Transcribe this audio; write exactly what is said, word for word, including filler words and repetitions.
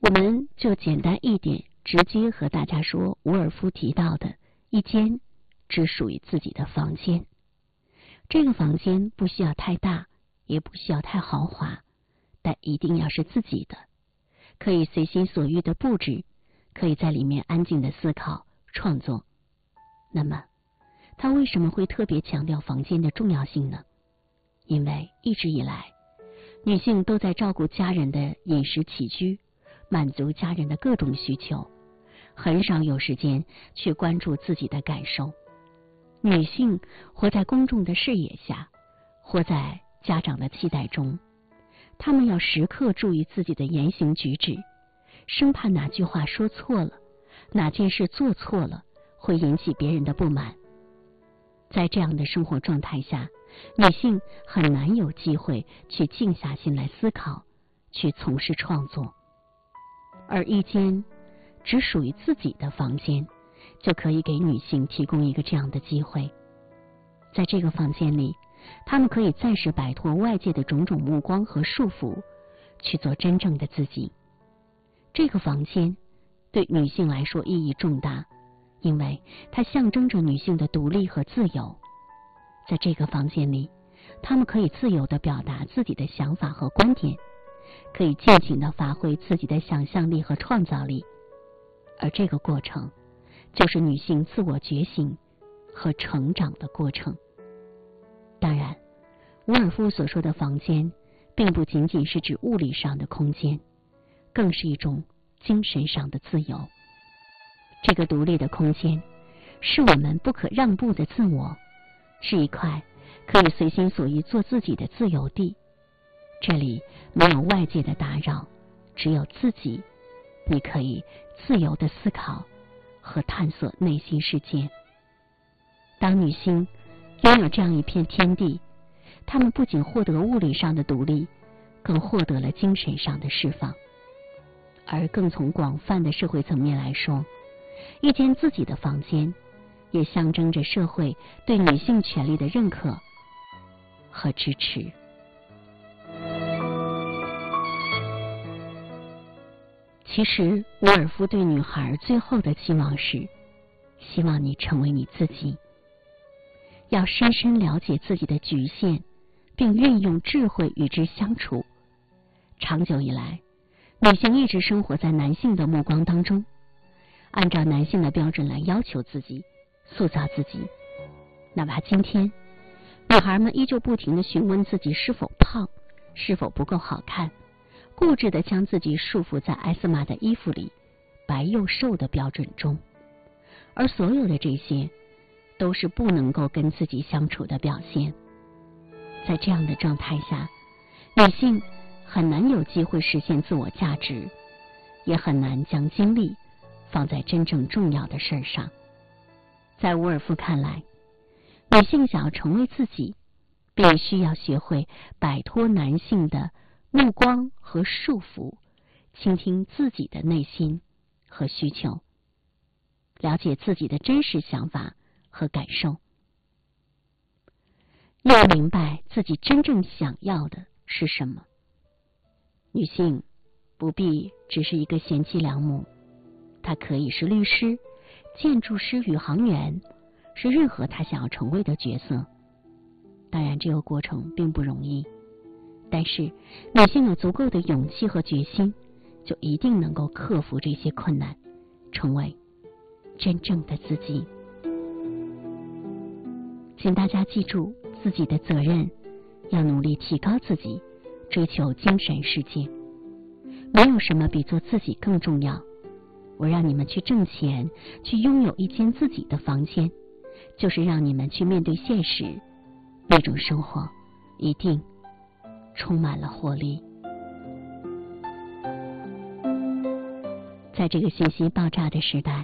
我们就简单一点，直接和大家说伍尔夫提到的一间只属于自己的房间。这个房间不需要太大，也不需要太豪华，但一定要是自己的，可以随心所欲的布置，可以在里面安静的思考创作。那么他为什么会特别强调房间的重要性呢？因为一直以来女性都在照顾家人的饮食起居，满足家人的各种需求，很少有时间去关注自己的感受。女性活在公众的视野下，活在家长的期待中，她们要时刻注意自己的言行举止，生怕哪句话说错了，哪件事做错了，会引起别人的不满。在这样的生活状态下，女性很难有机会去静下心来思考，去从事创作。而一间只属于自己的房间，就可以给女性提供一个这样的机会。在这个房间里，她们可以暂时摆脱外界的种种目光和束缚，去做真正的自己。这个房间对女性来说意义重大，因为它象征着女性的独立和自由。在这个房间里，她们可以自由地表达自己的想法和观点，可以尽情地发挥自己的想象力和创造力。而这个过程就是女性自我觉醒和成长的过程。当然，伍尔夫所说的房间并不仅仅是指物理上的空间，更是一种精神上的自由。这个独立的空间是我们不可让步的自我，是一块可以随心所欲做自己的自由地。这里没有外界的打扰，只有自己，你可以自由地思考和探索内心世界。当女性拥有这样一片天地，她们不仅获得物理上的独立，更获得了精神上的释放。而更从广泛的社会层面来说，一间自己的房间也象征着社会对女性权利的认可和支持。其实伍尔夫对女孩最后的期望是，希望你成为你自己，要深深了解自己的局限，并运用智慧与之相处。长久以来，女性一直生活在男性的目光当中，按照男性的标准来要求自己，塑造自己。哪怕今天女孩们依旧不停地询问自己是否胖，是否不够好看，固执地将自己束缚在艾斯玛的衣服里，白又瘦的标准中。而所有的这些都是不能够跟自己相处的表现。在这样的状态下，女性很难有机会实现自我价值，也很难将精力放在真正重要的事儿上。在伍尔夫看来，女性想要成为自己，必须要学会摆脱男性的目光和束缚，倾听自己的内心和需求，了解自己的真实想法和感受，要明白自己真正想要的是什么。女性不必只是一个贤妻良母，她可以是律师、建筑师、宇航员，是任何她想要成为的角色。当然这个过程并不容易，但是女性有足够的勇气和决心，就一定能够克服这些困难，成为真正的自己。请大家记住自己的责任，要努力提高自己，追求精神世界。没有什么比做自己更重要。我让你们去挣钱，去拥有一间自己的房间，就是让你们去面对现实，那种生活一定充满了活力。在这个信息爆炸的时代，